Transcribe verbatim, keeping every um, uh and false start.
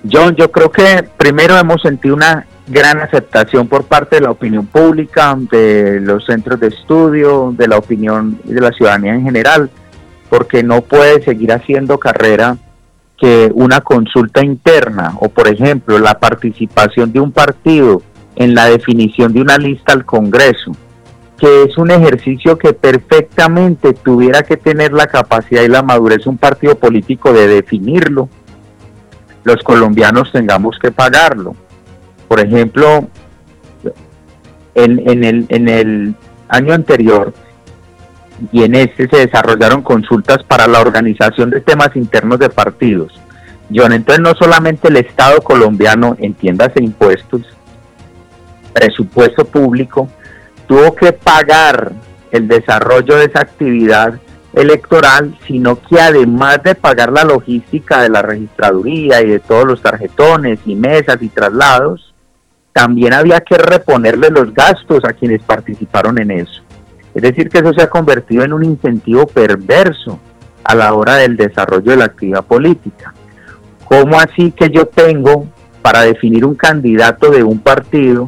John, yo creo que primero hemos sentido una gran aceptación por parte de la opinión pública, de los centros de estudio, de la opinión de la ciudadanía en general, porque no puede seguir haciendo carrera que una consulta interna o, por ejemplo, la participación de un partido en la definición de una lista al Congreso, que es un ejercicio que perfectamente tuviera que tener la capacidad y la madurez un partido político de definirlo, los colombianos tengamos que pagarlo. Por ejemplo, en, en, el, en el año anterior y en este se desarrollaron consultas para la organización de temas internos de partidos. John, entonces no solamente el Estado colombiano, entiéndase impuestos, presupuesto público, tuvo que pagar el desarrollo de esa actividad electoral, sino que además de pagar la logística de la registraduría y de todos los tarjetones y mesas y traslados, también había que reponerle los gastos a quienes participaron en eso. Es decir, que eso se ha convertido en un incentivo perverso a la hora del desarrollo de la actividad política. ¿Cómo así que yo tengo, para definir un candidato de un partido,